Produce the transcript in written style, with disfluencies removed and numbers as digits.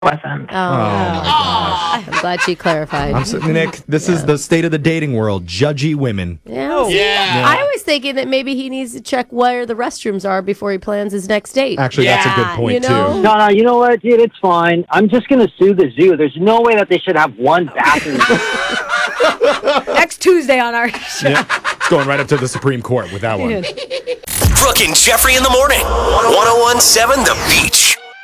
wasn't. Oh, my gosh. I'm glad she clarified. Nick, this is the state of the dating world. Judgy women. Yeah. I was thinking that maybe he needs to check where the restrooms are before he plans his next date. Actually, that's a good point, you know? too. No, you know what, dude? It's fine. I'm just going to sue the zoo. There's no way that they should have one bathroom. Next Tuesday on our show. Yeah. It's going right up to the Supreme Court with that one. Brooke and Jeffrey in the morning. 1017 The Beach.